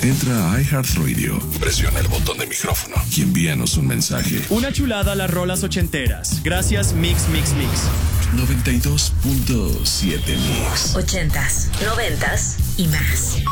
Entra a iHeartRadio, presiona el botón de micrófono y envíanos un mensaje. Una chulada a las rolas ochenteras. Gracias Mix Mix Mix. 92.7 Mix. 80s, 90s y más.